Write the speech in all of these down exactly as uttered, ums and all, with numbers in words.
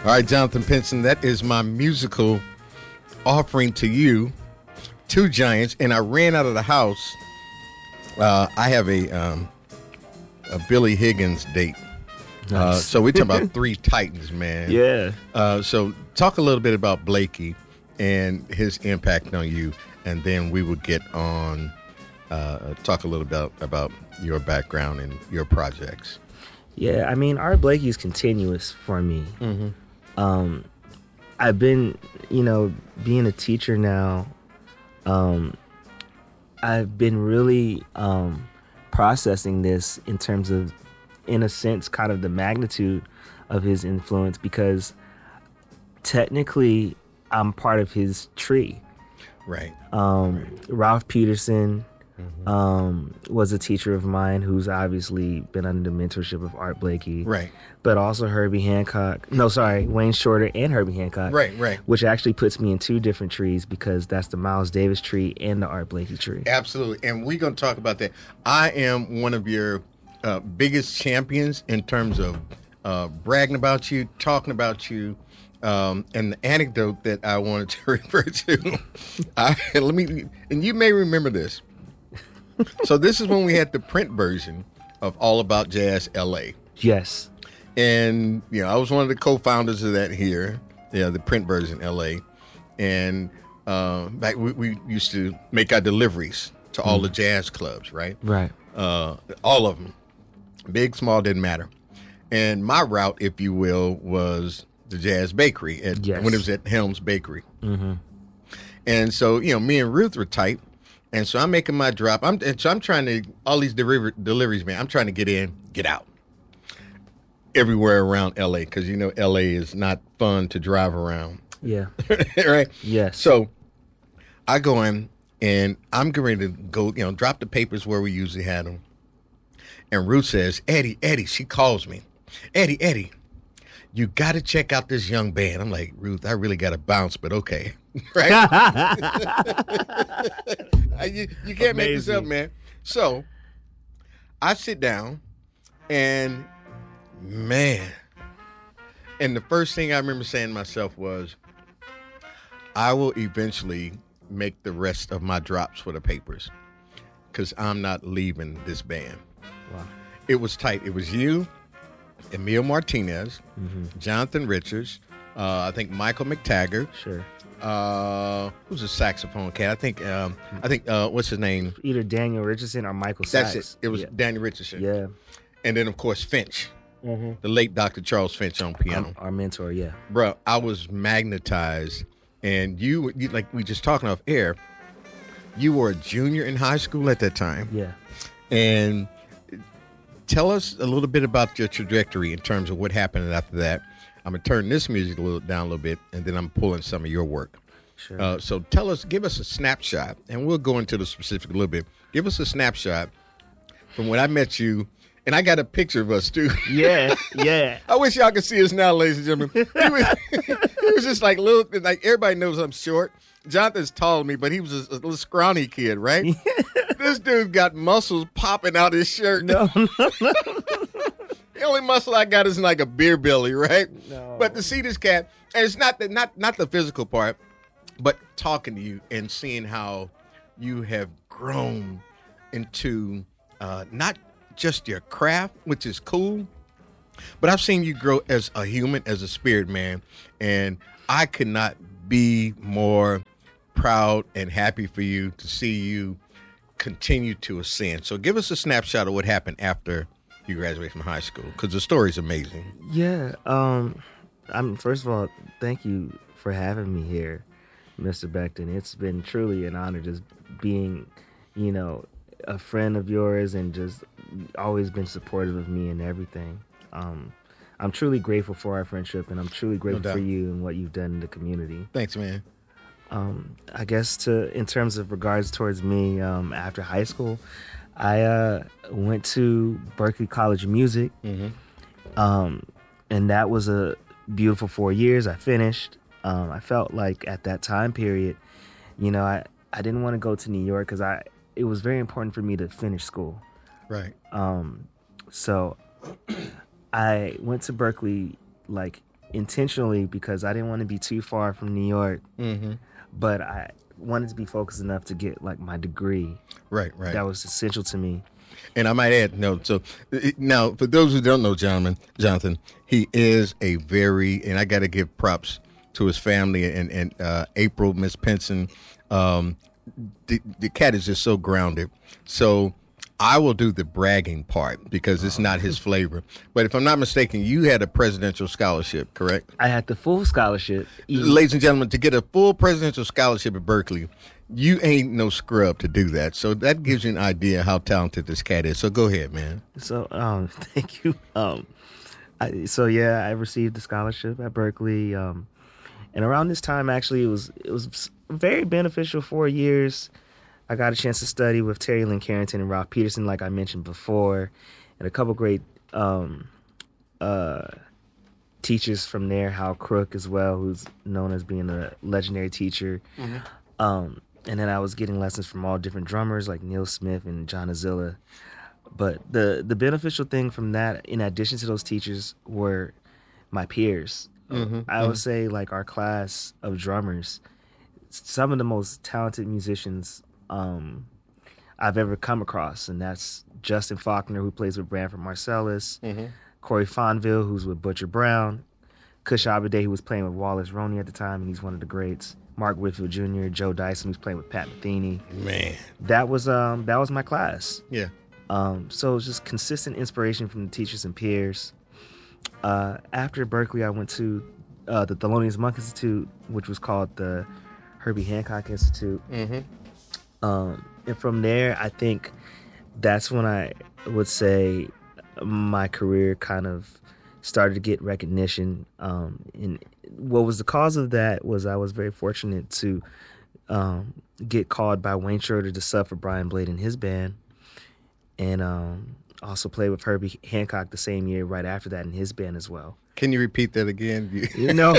All right, Jonathan Pinson, that is my musical offering to you, two giants, and I ran out of the house. Uh, I have a um, a Billy Higgins date. Nice. Uh, so we're talking about three titans, man. Yeah. Uh, so talk a little bit about Blakey and his impact on you, and then we will get on uh, talk a little bit about, about your background and your projects. Yeah, I mean, Art Blakey is continuous for me. Mm-hmm. Um, I've been, you know, being a teacher now, um, I've been really um, processing this in terms of, in a sense, kind of the magnitude of his influence, because technically I'm part of his tree. Right. Um, right. Ralph Peterson mm-hmm. um, was a teacher of mine who's obviously been under the mentorship of Art Blakey. Right. But also Herbie Hancock. No, sorry, Wayne Shorter and Herbie Hancock. Right, right. Which actually puts me in two different trees, because that's the Miles Davis tree and the Art Blakey tree. Absolutely. And we're going to talk about that. I am one of your uh, biggest champions in terms of uh, bragging about you, talking about you. Um, and the anecdote that I wanted to refer to, I, let me, and you may remember this. So this is when we had the print version of All About Jazz L A. Yes. And, you know, I was one of the co-founders of that here, yeah, the print version L A. And uh, back we, we used to make our deliveries to all mm. the jazz clubs, right? Right. Uh, all of them. Big, small, didn't matter. And my route, if you will, was the Jazz Bakery at, yes. when it was at Helms Bakery. Mm-hmm. And so, you know, me and Ruth were tight. And so I'm making my drop. I'm and so I'm trying to, all these deliver, deliveries, man, I'm trying to get in, get out. Everywhere around L A, because, you know, L A is not fun to drive around. Yeah. Right? Yes. So I go in, and I'm getting ready to go, you know, drop the papers where we usually had them. And Ruth says, Eddie, Eddie, she calls me. Eddie, Eddie, you got to check out this young band. I'm like, Ruth, I really got to bounce, but okay. Right? you, you can't Amazing. Make this up, man. So I sit down, and man, and the first thing I remember saying to myself was, I will eventually make the rest of my drops for the papers, because I'm not leaving this band. Wow. It was tight. It was you, Emil Martinez, mm-hmm. Jonathan Richards, uh, I think Michael McTaggart. Sure. Uh, who's a saxophone cat? I think, um, I think, uh, what's his name? Either Daniel Richardson or Michael Sachs. That's it. It was yeah. Daniel Richardson. Yeah. And then, of course, Finch. Mm-hmm. The late Doctor Charles Finch on piano. Our, our mentor, yeah. Bro, I was magnetized. And you, you, like we just talking off air, you were a junior in high school at that time. Yeah. And tell us a little bit about your trajectory in terms of what happened after that. I'm going to turn this music a little down a little bit, and then I'm pulling some of your work. Sure. Uh, so tell us, give us a snapshot, and we'll go into the specific a little bit. Give us a snapshot from when I met you. And I got a picture of us, too. Yeah, yeah. I wish y'all could see us now, ladies and gentlemen. He was, he was just like little, like everybody knows I'm short. Jonathan's taller than me, but he was a, a little scrawny kid, right? This dude got muscles popping out his shirt. No, no, no. The only muscle I got is like a beer belly, right? No. But to see this cat, and it's not the, not not the physical part, but talking to you and seeing how you have grown into uh, not just your craft, which is cool, but I've seen you grow as a human, as a spirit, man, and I could not be more proud and happy for you to see you continue to ascend. So give us a snapshot of what happened after you graduated from high school, because the story's amazing. Yeah. Um, I'm first of all, thank you for having me here, Mister Becton. It's been truly an honor just being, you know, a friend of yours, and just always been supportive of me and everything. Um, I'm truly grateful for our friendship, and I'm truly grateful No for you and what you've done in the community. Thanks, man. Um, I guess to in terms of regards towards me, um, after high school, I uh, went to Berklee College of Music, Mm-hmm. um, and that was a beautiful four years. I finished. Um, I felt like at that time period, you know, I, I didn't want to go to New York because I it was very important for me to finish school. Right. Um, so I went to Berklee like intentionally because I didn't want to be too far from New York, Mm-hmm. but I wanted to be focused enough to get like my degree. Right, right. That was essential to me. And I might add, no. So it- now, for those who don't know, Jonathan, Jonathan, he is a very, and I got to give props to his family and and uh, April, Miss Pinson. Um, the the cat is just so grounded. So I will do the bragging part because it's not his flavor. But if I'm not mistaken, you had a presidential scholarship, correct? I had the full scholarship. Even- Ladies and gentlemen, to get a full presidential scholarship at Berkeley, you ain't no scrub to do that. So that gives you an idea how talented this cat is. So go ahead, man. So um, thank you. Um, I, so yeah, I received the scholarship at Berkeley, um, and around this time, actually, it was it was very beneficial. Four years, I got a chance to study with Terry Lynn Carrington and Ralph Peterson, like I mentioned before, and a couple great um, uh, teachers from there. Hal Crook as well, who's known as being a legendary teacher. Mm-hmm. Um, and then I was getting lessons from all different drummers like Neil Smith and John Azilla. But the the beneficial thing from that, in addition to those teachers, were my peers. Mm-hmm, I would say like our class of drummers, some of the most talented musicians um, I've ever come across, and that's Justin Faulkner, who plays with Branford Marsalis, Mm-hmm. Corey Fonville, who's with Butcher Brown, Kush Abade, who was playing with Wallace Roney at the time, and he's one of the greats. Mark Whitfield Junior, Joe Dyson, who's playing with Pat Metheny. Man, That was um that was my class. yeah. Um, so it was just consistent inspiration from the teachers and peers. Uh, after Berkeley, I went to uh, the Thelonious Monk Institute, which was called the Herbie Hancock Institute. Mm-hmm. Um, and from there, I think that's when I would say my career kind of started to get recognition. Um, and what was the cause of that was I was very fortunate to um, get called by Wayne Schroeder to sub for Brian Blade and his band. And um, also played with Herbie Hancock the same year right after that in his band as well. Can you repeat that again? You know,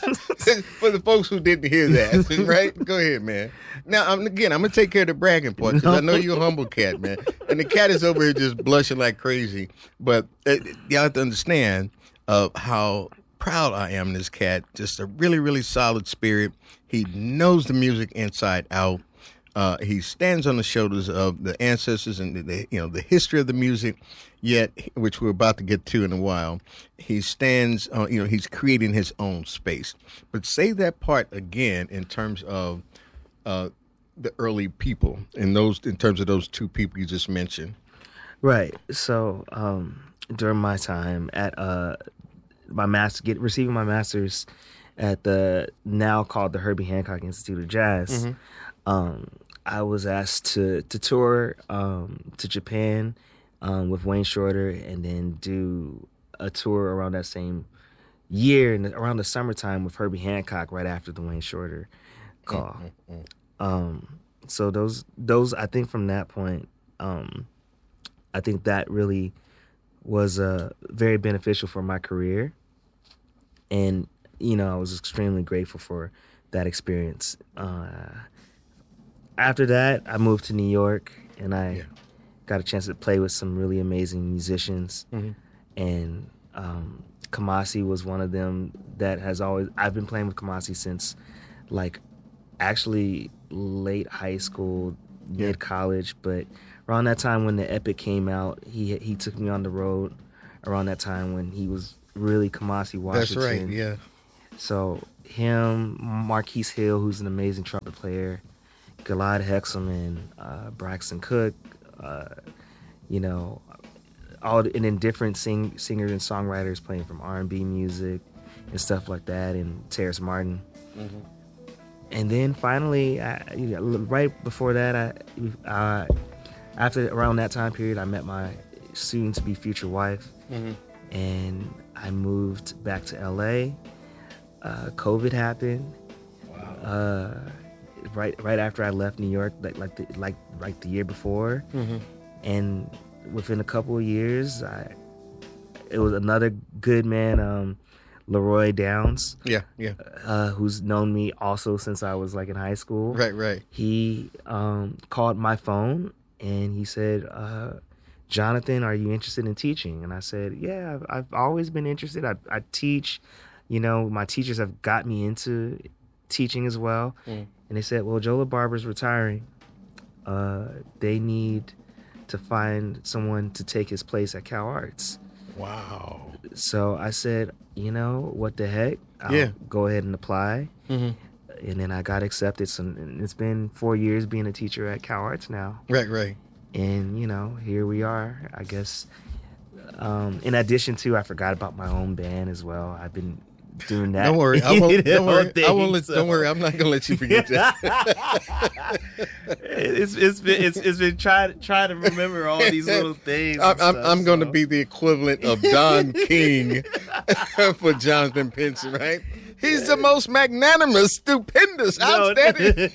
For the folks who didn't hear that, right? Go ahead, man. Now, I'm, again, I'm going to take care of the bragging part because No. I know you're a humble cat, man. And the cat is over here just blushing like crazy. But uh, y'all have to understand uh, how proud I am of this cat. Just a really, really solid spirit. He knows the music inside out. Uh, he stands on the shoulders of the ancestors and the, the you know the history of the music. Yet, which we're about to get to in a while, he stands. Uh, you know, he's creating his own space. But say that part again in terms of uh, the early people, in those in terms of those two people you just mentioned. right. So um, during my time at uh, my master, get receiving my master's at the now called the Herbie Hancock Institute of Jazz. Mm-hmm. Um, I was asked to to tour um, to Japan um, with Wayne Shorter, and then do a tour around that same year and around the summertime with Herbie Hancock right after the Wayne Shorter call. Mm-hmm. Um, so those those I think from that point, um, I think that really was uh, very beneficial for my career, and you know I was extremely grateful for that experience. Uh, After that, I moved to New York, and I Yeah. got a chance to play with some really amazing musicians. Mm-hmm. And um, Kamasi was one of them that has always... I've been playing with Kamasi since, like, actually late high school, Yeah. mid-college. But around that time when the Epic came out, he he took me on the road around that time when he was really Kamasi Washington. That's right. Yeah. So him, Marquise Hill, who's an amazing trumpet player, Gilad Hexelman, uh, Braxton Cook, uh, you know, all and then different sing, singers and songwriters playing from R and B music and stuff like that, and Terrace Martin. Mm-hmm. And then finally, I, you know, right before that, I, uh, after around that time period, I met my soon-to-be future wife, Mm-hmm. and I moved back to L A. Uh, COVID happened. Wow. Uh, right right after I left New York, like like the, like like the year before, Mm-hmm. and within a couple of years, I it was another good man, um, Leroy Downs, Yeah. Yeah. uh, who's known me also since I was like in high school. Right. Right. He um, called my phone and he said, uh, "Jonathan, are you interested in teaching?" And I said, "Yeah, I've, I've always been interested. I, I teach." you know, my teachers have got me into teaching as well. Mm. And they said, well, Joe LaBarber's retiring. Uh, they need to find someone to take his place at Cal Arts. Wow. So I said, you know, what the heck? I'll yeah. go ahead and apply. Mm-hmm. And then I got accepted. So it's been four years being a teacher at Cal Arts now. Right, right. And, you know, here we are, I guess. Um, in addition to, I forgot about my own band as well. I've been doing that. Don't worry. I won't, don't worry. Thing, I won't let, so. Don't worry. I'm not going to let you forget that. it's, it's been, it's, it's been trying, trying to remember all these little things. I'm, I'm, stuff, I'm so. going to be the equivalent of Don King for Jonathan Pinson, right? He's the most magnanimous, stupendous, no, outstanding.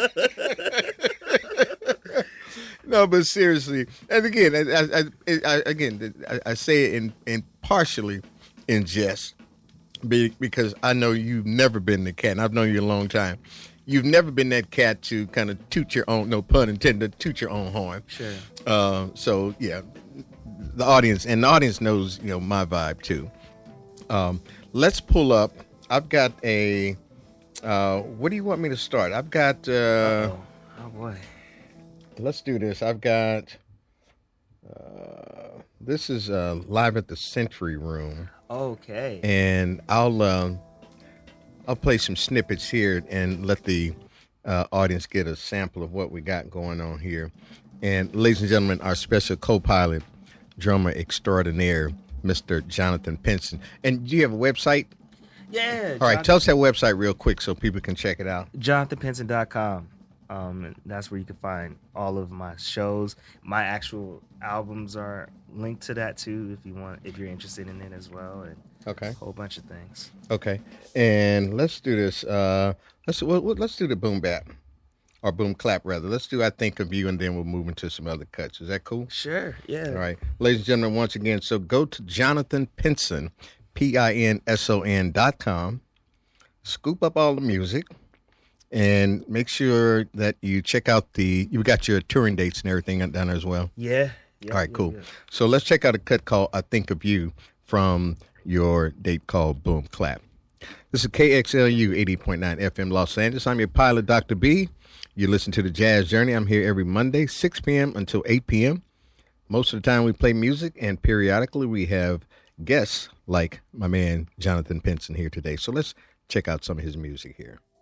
No, but seriously, and again, I, I, I, again, I, I say it in, in partially in jest, because I know you've never been the cat, and I've known you a long time. You've never been that cat to kind of toot your own, no pun intended, toot your own horn. Sure. Uh, so yeah, the audience, and the audience knows, you know, my vibe too. Um, let's pull up. I've got a. Uh, what do you want me to start? I've got. Uh, oh boy. Let's do this. I've got. Uh, this is uh, live at the Century Room. Okay. And I'll um, I'll play some snippets here and let the uh, audience get a sample of what we got going on here. And ladies and gentlemen, our special co-pilot, drummer extraordinaire, Mister Jonathan Pinson. And do you have a website? Yeah. All right, Jonathan, tell us that website real quick so people can check it out. jonathan pinson dot com. Um, that's where you can find all of my shows. My actual albums are linked to that too, if you want, if you're interested in it as well, and okay, a whole bunch of things. Okay, and let's do this. Uh, let's well, let's do the boom bap, or boom clap rather. Let's do I Think of You, and then we'll move into some other cuts. Is that cool? Sure. Yeah. All right, ladies and gentlemen, once again, so go to Jonathan Pinson, P I N S O N dot com. Scoop up all the music. And make sure that you check out the, you got your touring dates and everything down there as well. Yeah. yeah All right, yeah, cool. Yeah. So let's check out a cut called I Think of You from your date called Boom Clap. This is K X L U eighty point nine F M Los Angeles. I'm your pilot, Doctor B. You listen to the Jazz Journey. I'm here every Monday, six p.m. until eight p.m. Most of the time we play music, and periodically we have guests like my man Jonathan Pinson here today. So let's check out some of his music here.